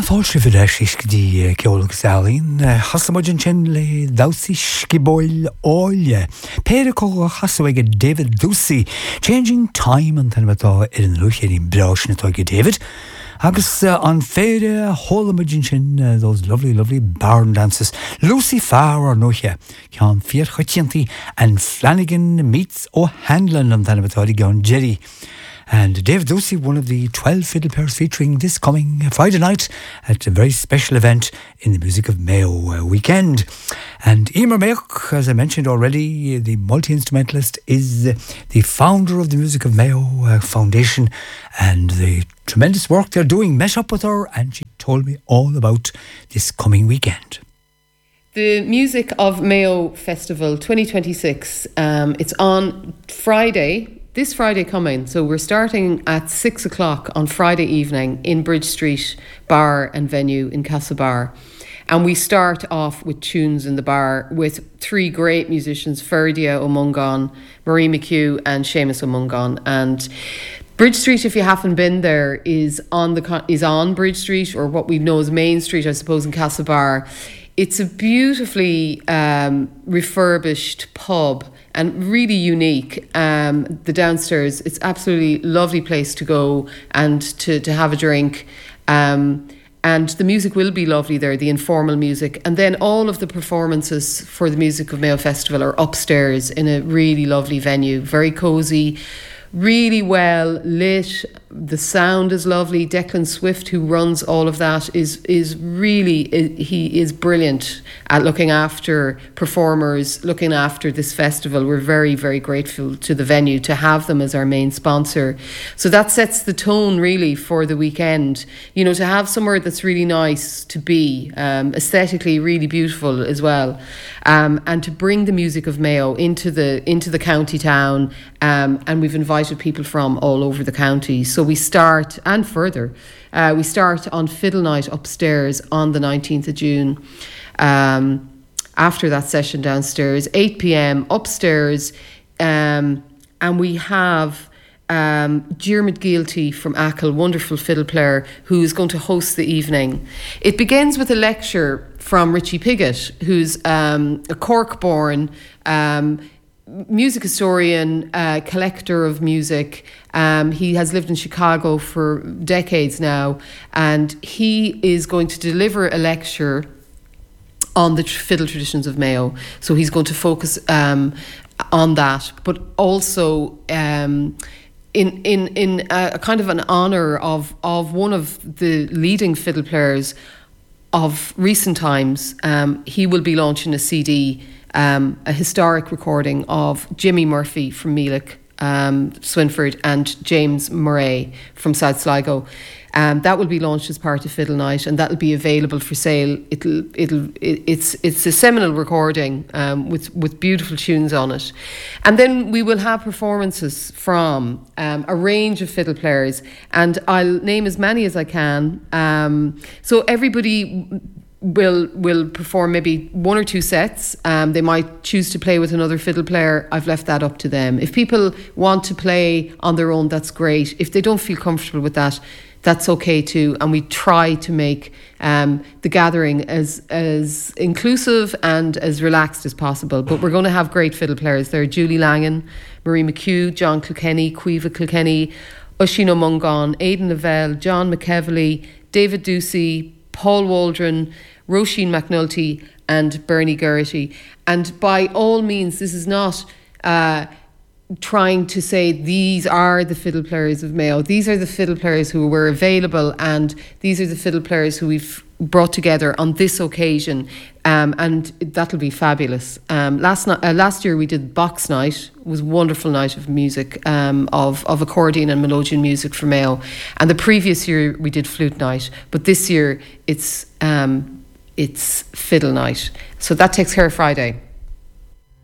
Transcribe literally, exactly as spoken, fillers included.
fáilse bhí leis iscdí ceolalagus Alín, hasamóidin sin le dawsaí scibóil óile. Péire cóga hasamhaige David Ducey, Changing Time an tanmatá ar an luchéirín breis na tóige David. Agus uh, an féire hólamóidin sin uh, those lovely, lovely barn dances. Lucy Farr ar nuche, cean fíor choitiantí and Flanagan meets O'Hanlon an tanmatá gan Jerry. And David Ducey, one of the twelve fiddle pairs featuring this coming Friday night at a very special event in the Music of Mayo uh, weekend. And Emer Mayock, as I mentioned already, the multi-instrumentalist, is uh, the founder of the Music of Mayo uh, Foundation, and the tremendous work they're doing met up with her, and she told me all about this coming weekend. The Music of Mayo Festival twenty twenty-six, um, it's on Friday, this Friday coming. So we're starting at six o'clock on Friday evening in Bridge Street Bar and Venue in Castlebar. And we start off with tunes in the bar with three great musicians, Ferdia O'Mungan, Marie McHugh and Seamus O'Mungan. And Bridge Street, if you haven't been there, is on the is on Bridge Street, or what we know as Main Street, I suppose, in Castlebar. It's a beautifully um, refurbished pub and really unique. Um, the downstairs, it's absolutely lovely place to go and to, to have a drink. Um, and the music will be lovely there, the informal music. And then all of the performances for the Music of Mayo Festival are upstairs in a really lovely venue, very cosy, really well lit. The sound is lovely. Declan Swift, who runs all of that, is is really, he is brilliant at looking after performers, looking after this festival. We're very, very grateful to the venue to have them as our main sponsor. So that sets the tone really for the weekend. You know, to have somewhere that's really nice to be, um, aesthetically really beautiful as well, um, and to bring the Music of Mayo into the into the county town. Um, and we've invited people from all over the county. So we start, and further, uh, we start on Fiddle Night upstairs on the nineteenth of June. Um, after that session downstairs, eight p.m. upstairs, um, and we have um, Diarmuid Gealty from Achill, wonderful fiddle player, who is going to host the evening. It begins with a lecture from Richie Piggott, who's um, a Cork-born um, music historian, uh, collector of music. Um, he has lived in Chicago for decades now, and he is going to deliver a lecture on the tr- fiddle traditions of Mayo. So he's going to focus um, on that, but also um, in in in a, a kind of an honour of of one of the leading fiddle players of recent times. Um, he will be launching a C D. Um, a historic recording of Jimmy Murphy from Meelick, um, Swinford, and James Murray from South Sligo. Um, that will be launched as part of Fiddle Night, and that will be available for sale. It'll, it'll, it, it's, it's a seminal recording um, with with beautiful tunes on it, and then we will have performances from um, a range of fiddle players, and I'll name as many as I can. Um, so everybody will will perform maybe one or two sets. Um, they might choose to play with another fiddle player. I've left that up to them. If people want to play on their own, that's great. If they don't feel comfortable with that, that's okay too. And we try to make um, the gathering as as inclusive and as relaxed as possible. But we're going to have great fiddle players there. Julie Langan, Marie McHugh, John Kilkenny, Cueva Kilkenny, Oisin O'Mungan, Aidan Lavelle, John McEvely, David Ducey, Paul Waldron, Roisin McNulty and Bernie Geraghty. And by all means, this is not uh, trying to say these are the fiddle players of Mayo. These are the fiddle players who were available, and these are the fiddle players who we've brought together on this occasion, um, and that'll be fabulous. Um, last night, uh, last year we did Box Night. It was a wonderful night of music, um, of, of accordion and melodeon music for Mayo. And the previous year we did Flute Night, but this year it's um, it's Fiddle Night. So that takes care of Friday.